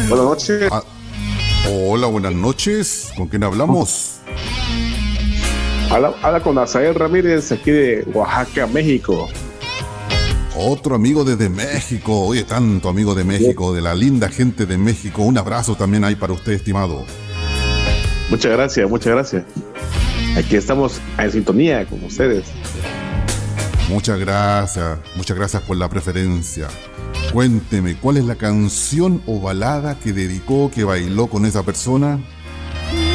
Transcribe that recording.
Buenas noches. Ah, hola, buenas noches. ¿Con quién hablamos? Habla con Azael Ramírez, aquí de Oaxaca, México. Otro amigo desde México. Oye, tanto amigo de México, de la linda gente de México. Un abrazo también ahí para usted, estimado. Muchas gracias, muchas gracias. Aquí estamos en sintonía con ustedes. Muchas gracias por la preferencia. Cuénteme, ¿cuál es la canción o balada que dedicó, que bailó con esa persona?